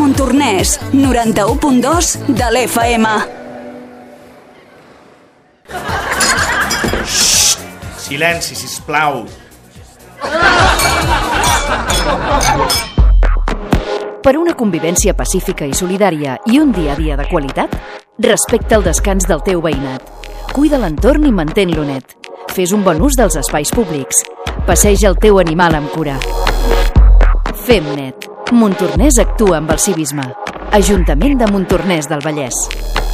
Montornès, 91.2 de l'FM. Silenci, sisplau. Per una convivència pacífica i solidària i un dia a dia de qualitat, respecta el descans del teu veïnat. Cuida l'entorn i mantén-lo net. Fes un bon ús dels espais públics. Passeja el teu animal amb cura. Fem net. Montornès actua amb el civisme. Ajuntament de Montornès del Vallès.